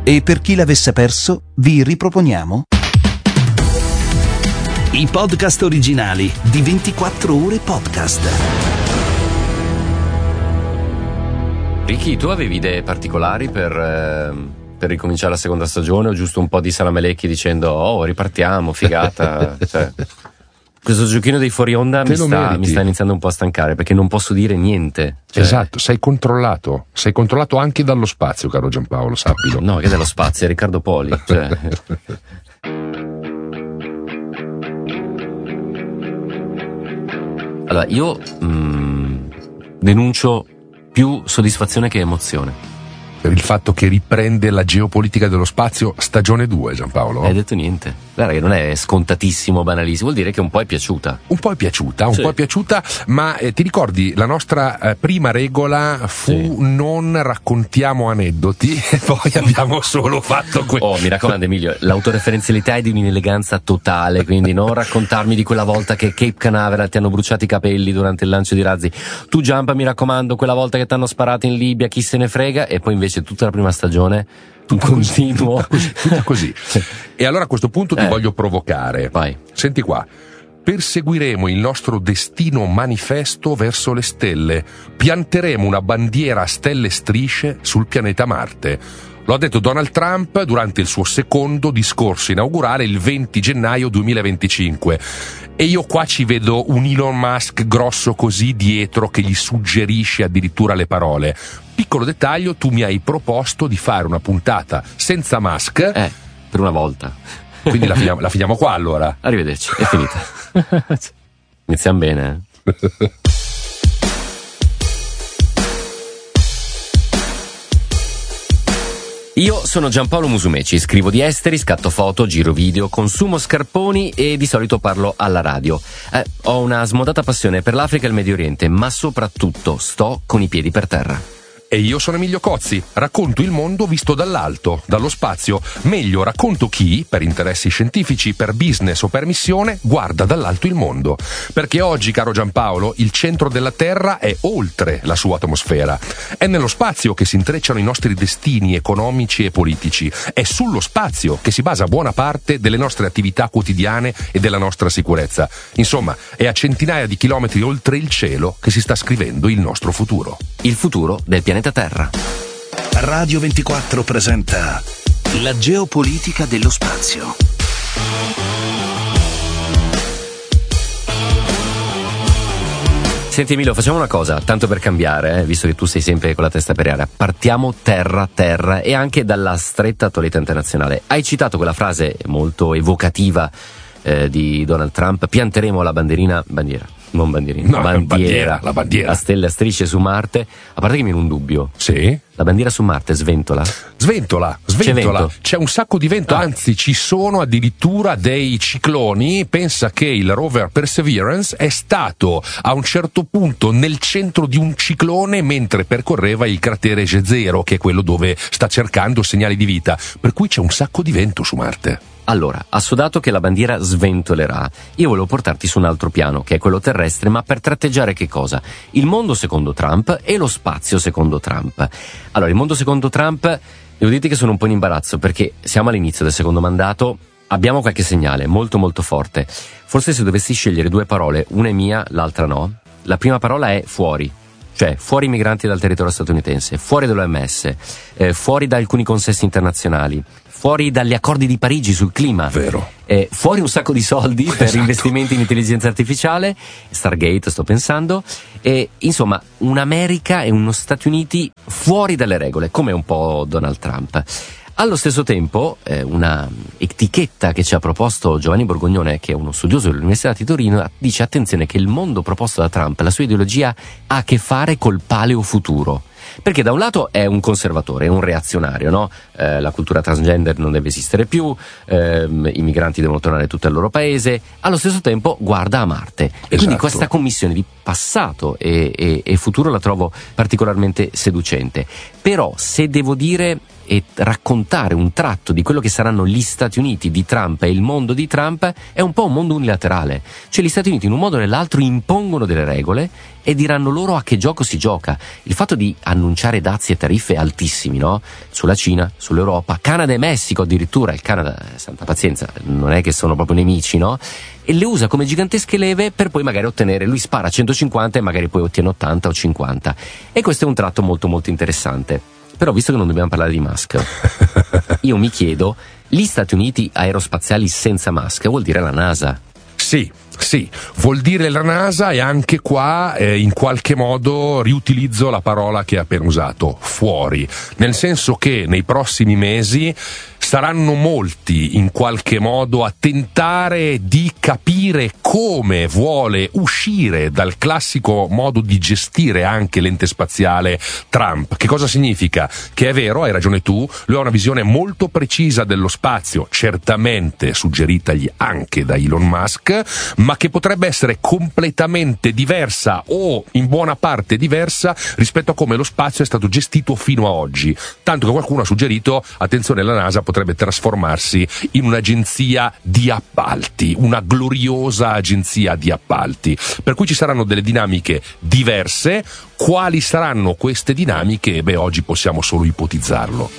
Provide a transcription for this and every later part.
E per chi l'avesse perso, vi riproponiamo i podcast originali di 24 Ore Podcast. Ricky, tu avevi idee particolari per ricominciare la seconda stagione, o giusto un po' di salamelecchi dicendo "oh, ripartiamo, figata"? Cioè, questo giochino dei fuori onda mi sta iniziando un po' a stancare, perché non posso dire niente. Cioè... Esatto, sei controllato anche dallo spazio, caro Giampaolo, sappilo. No, che dallo spazio, è Riccardo Poli. Cioè... Allora, io denuncio più soddisfazione che emozione. Per il fatto che riprende la geopolitica dello spazio stagione 2, Giampaolo. Hai detto niente. Guarda che non è scontatissimo, banalissimo, vuol dire che un po' è piaciuta. Un po' è piaciuta, ma ti ricordi la nostra prima regola fu non raccontiamo aneddoti e poi abbiamo solo fatto questo. Oh, mi raccomando Emilio, l'autoreferenzialità è di un'eleganza totale, quindi non raccontarmi di quella volta che Cape Canaveral ti hanno bruciati i capelli durante il lancio di razzi. Tu Giampa, mi raccomando, quella volta che ti hanno sparato in Libia, chi se ne frega, e poi invece tutta la prima stagione continuo tutta così. E allora a questo punto ti voglio provocare. Vai. Senti qua. Perseguiremo il nostro destino manifesto verso le stelle. Pianteremo una bandiera a stelle e strisce sul pianeta Marte. Lo ha detto Donald Trump durante il suo secondo discorso inaugurale il 20 gennaio 2025. E io qua ci vedo un Elon Musk grosso così dietro che gli suggerisce addirittura le parole. Piccolo dettaglio, tu mi hai proposto di fare una puntata senza Musk. Per una volta. Quindi la finiamo qua allora. Arrivederci, è finita. Iniziamo bene, Io sono Giampaolo Musumeci, scrivo di esteri, scatto foto, giro video, consumo scarponi e di solito parlo alla radio. Ho una smodata passione per l'Africa e il Medio Oriente, ma soprattutto sto con i piedi per terra. E io sono Emilio Cozzi, racconto il mondo visto dall'alto, dallo spazio. Meglio, racconto chi, per interessi scientifici, per business o per missione, guarda dall'alto il mondo. Perché oggi, caro Giampaolo, il centro della Terra è oltre la sua atmosfera. È nello spazio che si intrecciano i nostri destini economici e politici. È sullo spazio che si basa buona parte delle nostre attività quotidiane e della nostra sicurezza. Insomma, è a centinaia di chilometri oltre il cielo che si sta scrivendo il nostro futuro. Il futuro del pianeta Terra. Radio 24 presenta la geopolitica dello spazio. Senti Emilio, facciamo una cosa, tanto per cambiare, visto che tu sei sempre con la testa per aria. Partiamo terra e anche dalla stretta attualità internazionale. Hai citato quella frase molto evocativa di Donald Trump: pianteremo la bandiera, la bandiera a stelle a strisce su Marte. A parte che mi viene un dubbio. Sì? La bandiera su Marte sventola? Sventola. C'è un sacco di vento, anzi ci sono addirittura dei cicloni. Pensa che il rover Perseverance è stato a un certo punto nel centro di un ciclone mentre percorreva il cratere Jezero, che è quello dove sta cercando segnali di vita, per cui c'è un sacco di vento su Marte. Allora, assodato che la bandiera sventolerà, io volevo portarti su un altro piano, che è quello terrestre, ma per tratteggiare che cosa? Il mondo secondo Trump e lo spazio secondo Trump. Allora, il mondo secondo Trump, devo dirti che sono un po' in imbarazzo, perché siamo all'inizio del secondo mandato, abbiamo qualche segnale molto molto forte. Forse se dovessi scegliere due parole, una è mia, l'altra no, la prima parola è fuori. Cioè, fuori i migranti dal territorio statunitense, fuori dall'OMS, fuori da alcuni consessi internazionali, fuori dagli accordi di Parigi sul clima. Vero. Fuori un sacco di soldi per investimenti in intelligenza artificiale, Stargate sto pensando, e insomma un'America e uno Stati Uniti fuori dalle regole, come un po' Donald Trump. Allo stesso tempo, una etichetta che ci ha proposto Giovanni Borgognone, che è uno studioso dell'Università di Torino, dice: attenzione che il mondo proposto da Trump, la sua ideologia, ha a che fare col paleo futuro. Perché da un lato è un conservatore, è un reazionario, no? La cultura transgender non deve esistere più, i migranti devono tornare tutti al loro paese, allo stesso tempo guarda a Marte. E quindi questa commissione di passato e futuro la trovo particolarmente seducente. Però se devo dire e raccontare un tratto di quello che saranno gli Stati Uniti di Trump e il mondo di Trump è un po' un mondo unilaterale. Cioè gli Stati Uniti in un modo o nell'altro impongono delle regole e diranno loro a che gioco si gioca. Il fatto di annunciare dazi e tariffe altissimi, no? Sulla Cina, sull'Europa, Canada e Messico addirittura. Il Canada, santa pazienza, non è che sono proprio nemici, no? E le usa come gigantesche leve per poi magari ottenere, lui spara 150 e magari poi ottiene 80 o 50. E questo è un tratto molto molto interessante. Però visto che non dobbiamo parlare di Musk, io mi chiedo, gli Stati Uniti aerospaziali senza Musk vuol dire la NASA? Sì, vuol dire la NASA, e anche qua in qualche modo riutilizzo la parola che hai appena usato, fuori, nel senso che nei prossimi mesi saranno molti in qualche modo a tentare di capire come vuole uscire dal classico modo di gestire anche l'ente spaziale Trump. Che cosa significa? Che è vero, hai ragione tu, lui ha una visione molto precisa dello spazio, certamente suggeritagli anche da Elon Musk, ma che potrebbe essere completamente diversa o in buona parte diversa rispetto a come lo spazio è stato gestito fino a oggi. Tanto che qualcuno ha suggerito, attenzione, la NASA potrebbe trasformarsi in un'agenzia di appalti, una gloriosa agenzia di appalti, per cui ci saranno delle dinamiche diverse. Quali saranno queste dinamiche? Beh, oggi possiamo solo ipotizzarlo.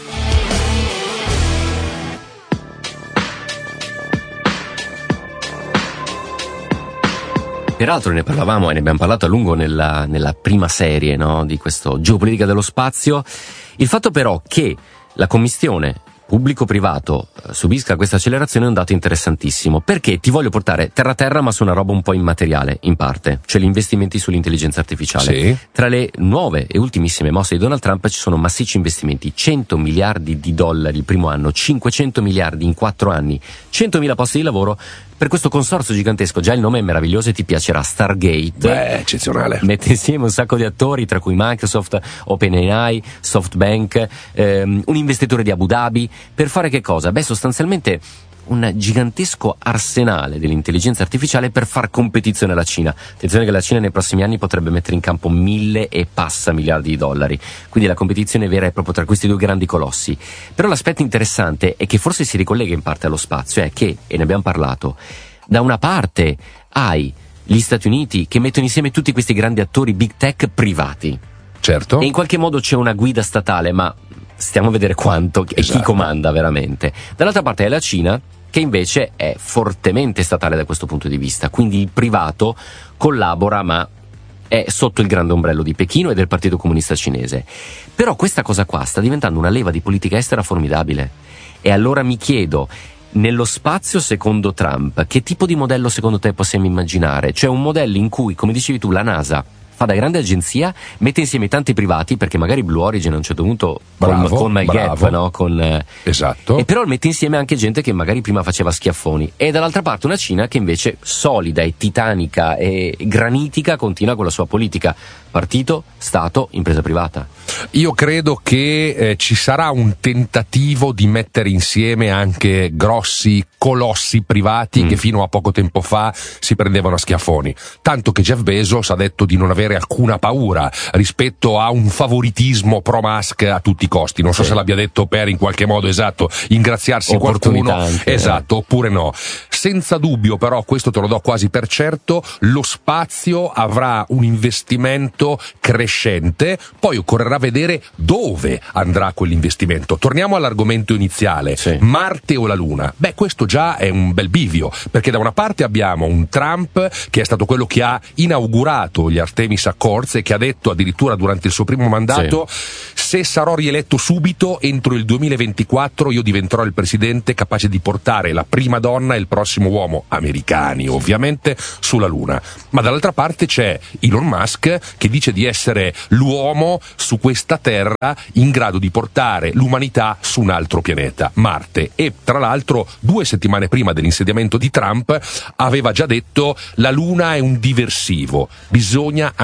Peraltro ne parlavamo e ne abbiamo parlato a lungo nella prima serie, no, di questo Geopolitica dello spazio. Il fatto però che la commistione pubblico-privato subisca questa accelerazione è un dato interessantissimo, perché ti voglio portare terra a terra ma su una roba un po' immateriale in parte, cioè gli investimenti sull'intelligenza artificiale. Sì. Tra le nuove e ultimissime mosse di Donald Trump ci sono massicci investimenti, 100 miliardi di dollari il primo anno, 500 miliardi in 4 anni, 100.000 posti di lavoro per questo consorzio gigantesco. Già il nome è meraviglioso e ti piacerà, Stargate. Beh, eccezionale. Mette insieme un sacco di attori, tra cui Microsoft, OpenAI, SoftBank, un investitore di Abu Dhabi, per fare che cosa? Beh, sostanzialmente un gigantesco arsenale dell'intelligenza artificiale per far competizione alla Cina. Attenzione che la Cina nei prossimi anni potrebbe mettere in campo 1.000 e passa miliardi di dollari, quindi la competizione vera è proprio tra questi due grandi colossi. Però l'aspetto interessante è che forse si ricollega in parte allo spazio, è che, e ne abbiamo parlato, da una parte hai gli Stati Uniti che mettono insieme tutti questi grandi attori big tech privati, Certo. e in qualche modo c'è una guida statale, ma stiamo a vedere quanto e chi comanda veramente. Dall'altra parte è la Cina, che invece è fortemente statale da questo punto di vista, quindi il privato collabora ma è sotto il grande ombrello di Pechino e del Partito Comunista Cinese. Però questa cosa qua sta diventando una leva di politica estera formidabile, e allora mi chiedo, nello spazio secondo Trump, che tipo di modello secondo te possiamo immaginare? Cioè un modello in cui, come dicevi tu, la NASA fa da grande agenzia, mette insieme tanti privati, perché magari Blue Origin a un certo punto con MyGap, no? Esatto. E però mette insieme anche gente che magari prima faceva schiaffoni, e dall'altra parte una Cina che invece solida e titanica e granitica continua con la sua politica partito, Stato, impresa privata. Io credo che ci sarà un tentativo di mettere insieme anche grossi colossi privati che fino a poco tempo fa si prendevano a schiaffoni, tanto che Jeff Bezos ha detto di non avere alcuna paura rispetto a un favoritismo pro Musk a tutti i costi. Non so se l'abbia detto per in qualche modo ingraziarsi qualcuno anche, oppure no. Senza dubbio però, questo te lo do quasi per certo, lo spazio avrà un investimento crescente, poi occorrerà vedere dove andrà quell'investimento. Torniamo all'argomento iniziale, Marte o la Luna? Beh, questo già è un bel bivio, perché da una parte abbiamo un Trump che è stato quello che ha inaugurato gli Artemis Accords e che ha detto addirittura durante il suo primo mandato: se sarò rieletto subito entro il 2024 io diventerò il presidente capace di portare la prima donna e il prossimo uomo, americani ovviamente, sulla Luna. Ma dall'altra parte c'è Elon Musk che dice di essere l'uomo su questa terra in grado di portare l'umanità su un altro pianeta, Marte, e tra l'altro 2 settimane prima dell'insediamento di Trump aveva già detto: la Luna è un diversivo, bisogna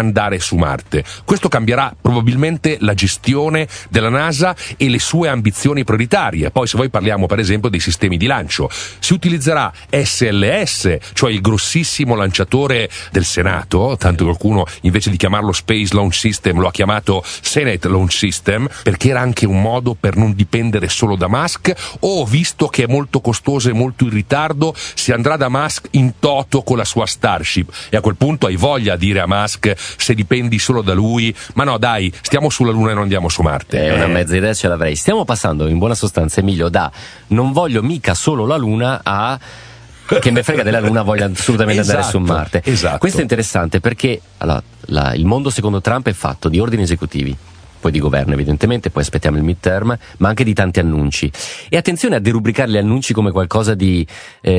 andare su Marte. Questo cambierà probabilmente la gestione della NASA e le sue ambizioni prioritarie. Poi se voi parliamo per esempio dei sistemi di lancio, si utilizzerà SLS, cioè il grossissimo lanciatore del Senato, tanto qualcuno invece di chiamarlo Space Launch System lo ha chiamato Senate Launch System, perché era anche un modo per non dipendere solo da Musk, o visto che è molto costoso e molto in ritardo si andrà da Musk in toto con la sua Starship, e a quel punto hai voglia a dire a Musk, se dipendi solo da lui, ma no dai, stiamo sulla Luna e non andiamo su Marte. Una mezza idea ce l'avrei. Stiamo passando in buona sostanza, Emilio, da non voglio mica solo la Luna a che me frega della Luna, voglio assolutamente andare su Marte. Esatto. Questo è interessante perché allora, il mondo secondo Trump è fatto di ordini esecutivi, poi di governo evidentemente, poi aspettiamo il midterm, ma anche di tanti annunci. E attenzione a derubricare gli annunci come qualcosa di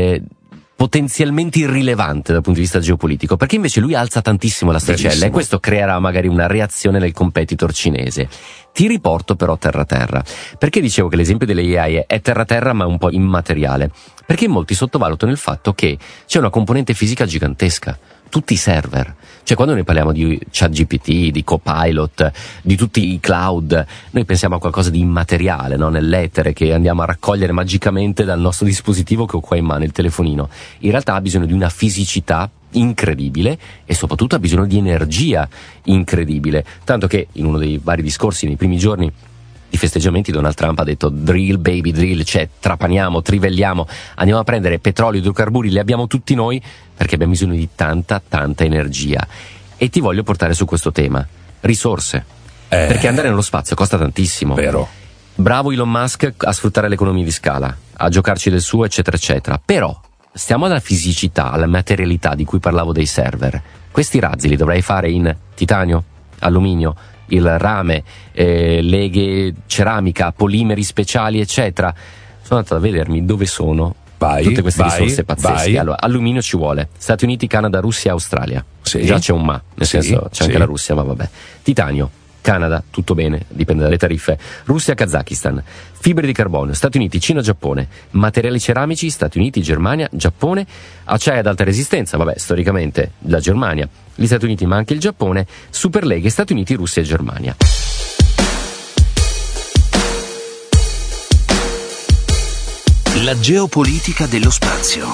potenzialmente irrilevante dal punto di vista geopolitico, perché invece lui alza tantissimo l'asticella. Bellissimo. E questo creerà magari una reazione nel competitor cinese. Ti riporto però terra, perché dicevo che l'esempio delle AI è terra ma un po' immateriale, perché molti sottovalutano il fatto che c'è una componente fisica gigantesca, tutti i server. Cioè quando noi parliamo di ChatGPT, di Copilot, di tutti i cloud, noi pensiamo a qualcosa di immateriale, no? Nell'etere che andiamo a raccogliere magicamente dal nostro dispositivo che ho qua in mano, il telefonino. In realtà ha bisogno di una fisicità incredibile e soprattutto ha bisogno di energia incredibile, tanto che in uno dei vari discorsi nei primi giorni di festeggiamenti Donald Trump ha detto drill baby drill, cioè trapaniamo, trivelliamo, andiamo a prendere petrolio, idrocarburi, li abbiamo tutti noi perché abbiamo bisogno di tanta energia. E ti voglio portare su questo tema, risorse, perché andare nello spazio costa tantissimo. Vero. Bravo Elon Musk a sfruttare l'economia di scala, a giocarci del suo eccetera, però stiamo alla fisicità, alla materialità di cui parlavo dei server. Questi razzi li dovrei fare in titanio, alluminio, il rame, leghe, ceramica, polimeri speciali eccetera. Sono andato a vedermi dove sono tutte queste risorse pazzesche. Allora, alluminio ci vuole Stati Uniti, Canada, Russia, Australia. Sì. Già c'è un ma, nel senso c'è anche la Russia, ma vabbè. Titanio, Canada, tutto bene, dipende dalle tariffe. Russia, Kazakistan. Fibre di carbonio, Stati Uniti, Cina, Giappone. Materiali ceramici, Stati Uniti, Germania, Giappone. Acciaio ad alta resistenza, vabbè, storicamente la Germania, gli Stati Uniti ma anche il Giappone. Superleghe, Stati Uniti, Russia e Germania. La geopolitica dello spazio.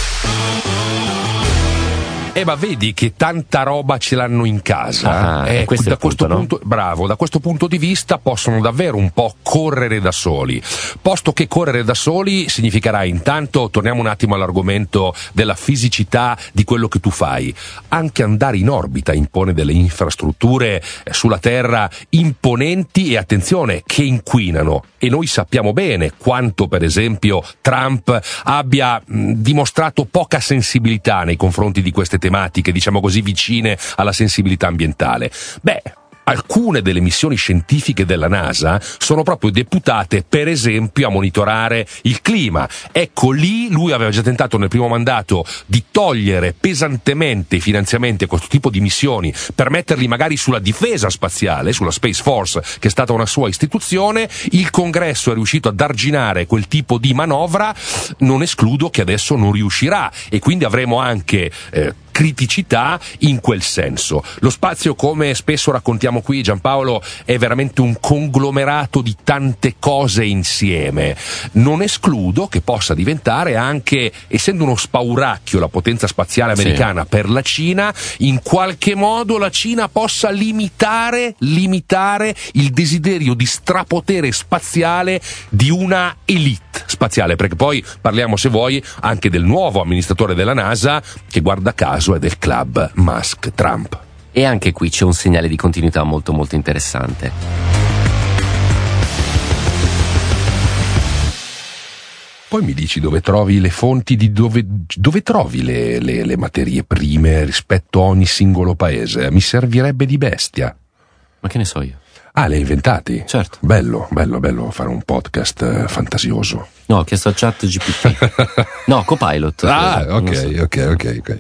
Ma vedi che tanta roba ce l'hanno in casa. Questo da è questo punto, punto, no? Bravo, da questo punto di vista possono davvero un po' correre da soli. Posto che correre da soli significherà intanto, torniamo un attimo all'argomento della fisicità di quello che tu fai. Anche andare in orbita impone delle infrastrutture sulla Terra imponenti e attenzione, che inquinano. E noi sappiamo bene quanto, per esempio, Trump abbia dimostrato poca sensibilità nei confronti di queste tematiche, diciamo così, vicine alla sensibilità ambientale. Alcune delle missioni scientifiche della NASA sono proprio deputate, per esempio, a monitorare il clima. Ecco, lì lui aveva già tentato nel primo mandato di togliere pesantemente i finanziamenti a questo tipo di missioni per metterli magari sulla difesa spaziale, sulla Space Force, che è stata una sua istituzione. Il Congresso è riuscito ad arginare quel tipo di manovra, non escludo che adesso non riuscirà, e quindi avremo anche criticità in quel senso. Lo spazio, come spesso raccontiamo qui, Giampaolo, è veramente un conglomerato di tante cose insieme. Non escludo che possa diventare anche, essendo uno spauracchio la potenza spaziale americana per la Cina, in qualche modo la Cina possa limitare il desiderio di strapotere spaziale di una elite spaziale, perché poi parliamo, se vuoi, anche del nuovo amministratore della NASA, che guarda caso è del club Musk-Trump. E anche qui c'è un segnale di continuità molto interessante. Poi mi dici dove trovi le fonti, di dove trovi le materie prime rispetto a ogni singolo paese? Mi servirebbe di bestia. Ma che ne so io? Ah, le hai inventati? Certo. Bello fare un podcast fantasioso. No, ho chiesto a ChatGPT. No, Copilot. Ok.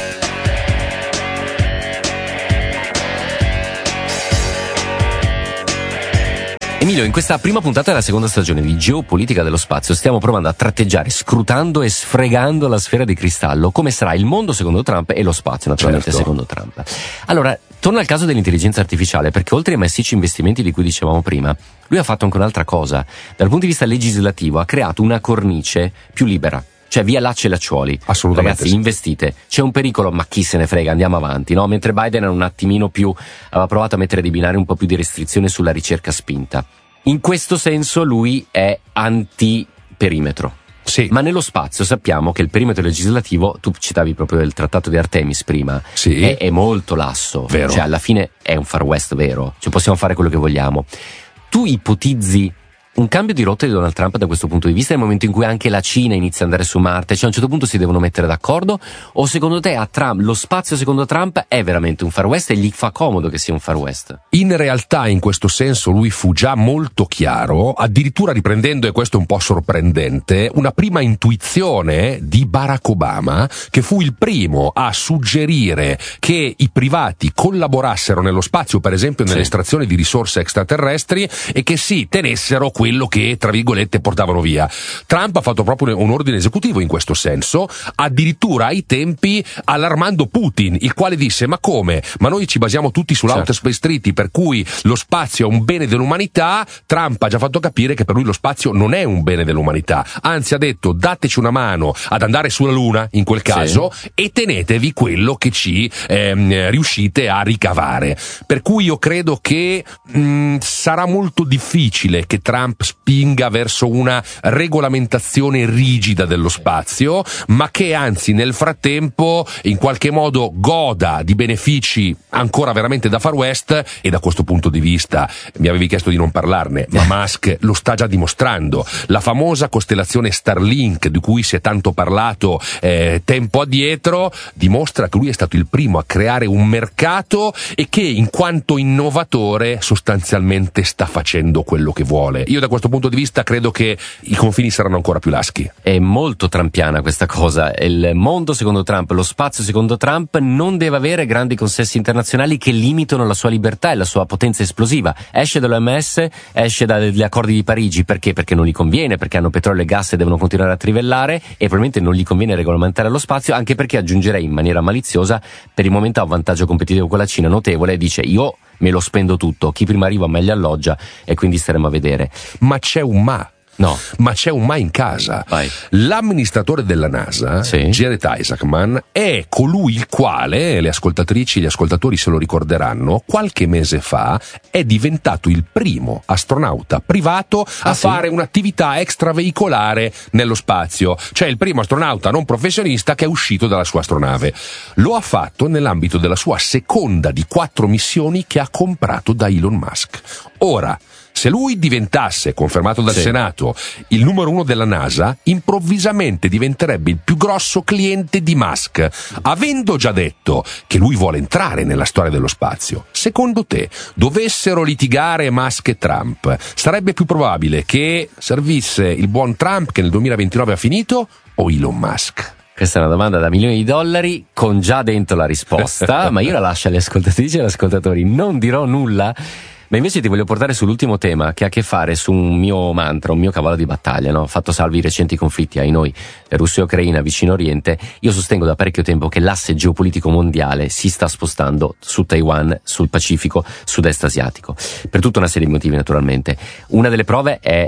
Emilio, in questa prima puntata della seconda stagione di Geopolitica dello Spazio stiamo provando a tratteggiare, scrutando e sfregando la sfera di cristallo, come sarà il mondo secondo Trump e lo spazio naturalmente secondo Trump. Allora, Torno al caso dell'intelligenza artificiale, perché oltre ai massicci investimenti di cui dicevamo prima, lui ha fatto anche un'altra cosa. Dal punto di vista legislativo ha creato una cornice più libera. Cioè via lacci e lacciuoli. Assolutamente. Ragazzi, investite. C'è un pericolo, ma chi se ne frega, andiamo avanti, no? Mentre Biden era un attimino più, aveva provato a mettere dei binari un po' più di restrizione sulla ricerca spinta. In questo senso lui è anti-perimetro. Sì. Ma nello spazio sappiamo che il perimetro legislativo, tu citavi proprio il trattato di Artemis prima, sì, è molto lasso. Vero. Cioè alla fine è un Far West vero, cioè possiamo fare quello che vogliamo. Tu ipotizzi un cambio di rotta di Donald Trump da questo punto di vista nel momento in cui anche la Cina inizia ad andare su Marte, cioè a un certo punto si devono mettere d'accordo, o secondo te a Trump, lo spazio secondo Trump è veramente un Far West e gli fa comodo che sia un Far West? In realtà in questo senso lui fu già molto chiaro, addirittura riprendendo, e questo è un po' sorprendente, una prima intuizione di Barack Obama, che fu il primo a suggerire che i privati collaborassero nello spazio, per esempio nell'estrazione di risorse extraterrestri, e che si tenessero quello che, tra virgolette, portavano via. Trump ha fatto proprio un ordine esecutivo in questo senso, addirittura ai tempi allarmando Putin, il quale disse: ma come? Ma noi ci basiamo tutti sull'Outer Space Treaty, per cui lo spazio è un bene dell'umanità. Trump ha già fatto capire che per lui lo spazio non è un bene dell'umanità, anzi ha detto: dateci una mano ad andare sulla Luna in quel caso, e tenetevi quello che ci riuscite a ricavare. Per cui io credo che sarà molto difficile che Trump spinga verso una regolamentazione rigida dello spazio, ma che anzi nel frattempo in qualche modo goda di benefici ancora veramente da Far West. E da questo punto di vista mi avevi chiesto di non parlarne, ma Musk lo sta già dimostrando. La famosa costellazione Starlink, di cui si è tanto parlato tempo addietro, dimostra che lui è stato il primo a creare un mercato e che in quanto innovatore sostanzialmente sta facendo quello che vuole. Io da questo punto di vista credo che i confini saranno ancora più laschi. È molto trampiana questa cosa. Il mondo secondo Trump, lo spazio secondo Trump non deve avere grandi consessi internazionali che limitano la sua libertà e la sua potenza esplosiva. Esce dall'OMS, esce dagli accordi di Parigi, perché? Perché non gli conviene, perché hanno petrolio e gas e devono continuare a trivellare, e probabilmente non gli conviene regolamentare lo spazio, anche perché, aggiungerei in maniera maliziosa, per il momento ha un vantaggio competitivo con la Cina notevole, dice: io me lo spendo tutto, chi prima arriva meglio alloggia, e quindi staremo a vedere. Ma c'è un ma. No. Ma c'è un ma in casa. Vai. L'amministratore della NASA, Jared Isaacman, è colui il quale, le ascoltatrici e gli ascoltatori se lo ricorderanno, qualche mese fa è diventato il primo astronauta privato a fare un'attività extraveicolare nello spazio, cioè il primo astronauta non professionista che è uscito dalla sua astronave. Lo ha fatto nell'ambito della sua seconda di 4 missioni che ha comprato da Elon Musk. Ora, se lui diventasse, confermato dal Senato, il numero 1 della NASA, improvvisamente diventerebbe il più grosso cliente di Musk, avendo già detto che lui vuole entrare nella storia dello spazio. Secondo te, dovessero litigare Musk e Trump, sarebbe più probabile che servisse il buon Trump, che nel 2029 ha finito, o Elon Musk? Questa è una domanda da $milioni con già dentro la risposta, ma io la lascio alle ascoltatrici e agli ascoltatori. Non dirò nulla, ma invece ti voglio portare sull'ultimo tema, che ha a che fare su un mio mantra, un mio cavallo di battaglia, no? Fatto salvi i recenti conflitti, ai noi, Russia e Ucraina, vicino Oriente. Io sostengo da parecchio tempo che l'asse geopolitico mondiale si sta spostando su Taiwan, sul Pacifico, sud-est asiatico, per tutta una serie di motivi naturalmente. Una delle prove è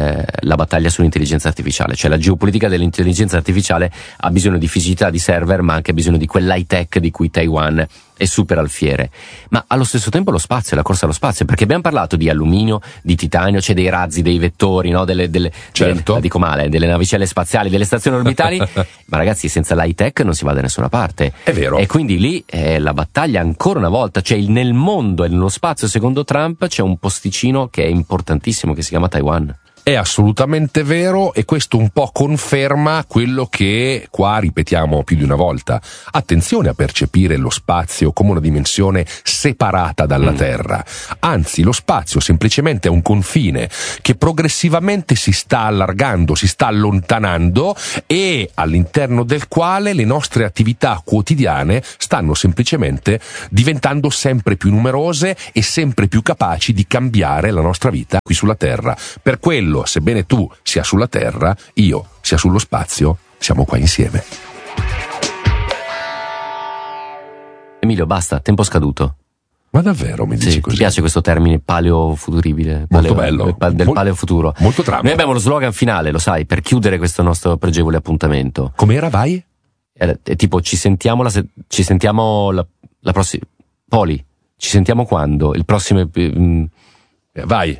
la battaglia sull'intelligenza artificiale, cioè la geopolitica dell'intelligenza artificiale ha bisogno di fisicità di server, ma anche bisogno di quell'high tech di cui Taiwan è super alfiere. Ma allo stesso tempo lo spazio, la corsa allo spazio, perché abbiamo parlato di alluminio, di titanio, c'è dei razzi, dei vettori, no? Delle dico male, delle navicelle spaziali, delle stazioni orbitali, ma ragazzi, senza l'high tech non si va da nessuna parte. È vero. E quindi lì la battaglia ancora una volta, cioè nel mondo e nello spazio secondo Trump c'è un posticino che è importantissimo, che si chiama Taiwan. È assolutamente vero, e questo un po' conferma quello che qua ripetiamo più di una volta. Attenzione a percepire lo spazio come una dimensione separata dalla Terra. Anzi, lo spazio semplicemente è un confine che progressivamente si sta allargando, si sta allontanando, e all'interno del quale le nostre attività quotidiane stanno semplicemente diventando sempre più numerose e sempre più capaci di cambiare la nostra vita qui sulla Terra. Per quello, sebbene tu sia sulla Terra, io sia sullo spazio, siamo qua insieme. Emilio, basta, tempo scaduto. Ma davvero mi dici Sì, così? ti piace questo termine paleofuturibile? Molto bello. Del paleofuturo. Molto Trump. Noi abbiamo lo slogan finale, lo sai, per chiudere questo nostro pregevole appuntamento. Com'era, vai? È tipo ci sentiamo la prossima. Poli, ci sentiamo quando? Il prossimo. Vai.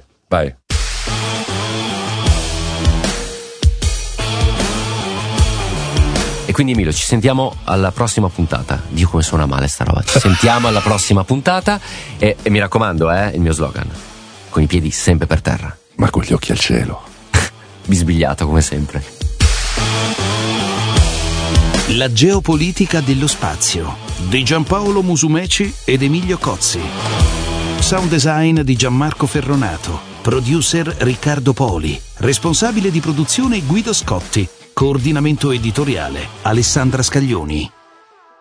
E quindi Emilio, ci sentiamo alla prossima puntata. Dio, come suona male sta roba. Ci sentiamo alla prossima puntata e mi raccomando, il mio slogan, con i piedi sempre per terra. Ma con gli occhi al cielo. Bisbigliato come sempre. La geopolitica dello spazio di Giampaolo Musumeci ed Emilio Cozzi. Sound design di Gianmarco Ferronato. Producer Riccardo Poli. Responsabile di produzione Guido Scotti. Coordinamento editoriale Alessandra Scaglioni.